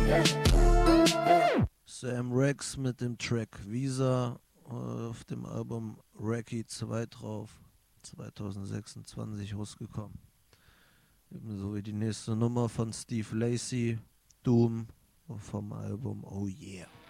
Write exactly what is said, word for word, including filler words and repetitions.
Sam Rex mit dem Track Visa äh, auf dem Album Racky zwei drauf, zwanzig sechsundzwanzig rausgekommen. Ebenso wie die nächste Nummer von Steve Lacy, Doom, vom Album Oh Yeah.